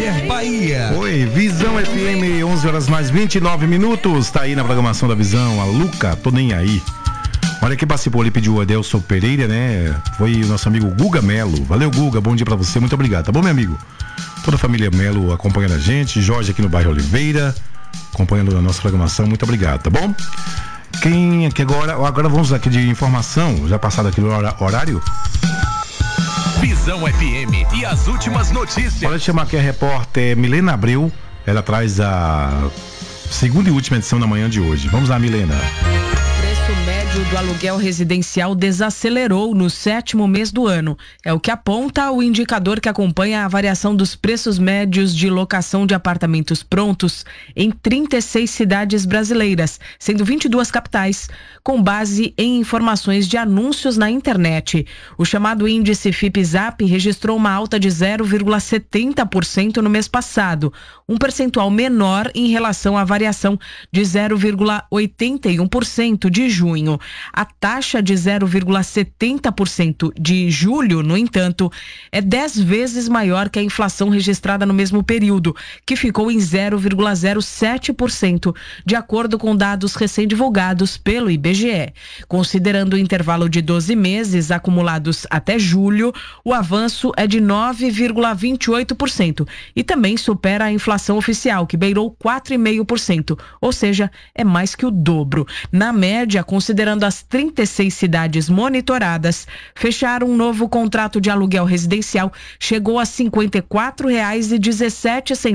Casper Bahia. Oi, Visão FM, 11 horas mais 29 minutos. Tá aí na programação da Visão, a Luca, tô nem aí. Olha quem participou ali, pediu o Adelson Pereira, né? Foi o nosso amigo Guga Melo. Valeu, Guga, bom dia pra você, muito obrigado, tá bom, meu amigo? Toda a família Melo acompanhando a gente, Jorge aqui no bairro Oliveira, acompanhando a nossa programação, muito obrigado, tá bom? Quem aqui agora vamos aqui de informação, já passado aqui no horário. Visão FM e as últimas notícias. Pode chamar aqui a repórter Milena Abreu, ela traz a segunda e última edição da manhã de hoje. Vamos lá, Milena. O médio do aluguel residencial desacelerou no 7º mês do ano. É o que aponta o indicador que acompanha a variação dos preços médios de locação de apartamentos prontos em 36 cidades brasileiras, sendo 22 capitais, com base em informações de anúncios na internet. O chamado índice FIPE-ZAP registrou uma alta de 0,70% no mês passado, um percentual menor em relação à variação de 0,81% de junho. A taxa de 0,70% de julho, no entanto, é 10 vezes maior que a inflação registrada no mesmo período, que ficou em 0,07%, de acordo com dados recém-divulgados pelo IBGE. Considerando o intervalo de 12 meses acumulados até julho, o avanço é de 9,28% e também supera a inflação oficial, que beirou 4,5%, ou seja, é mais que o dobro. Na média, considerando as 36 cidades monitoradas, fechar um novo contrato de aluguel residencial chegou a R$ 54,17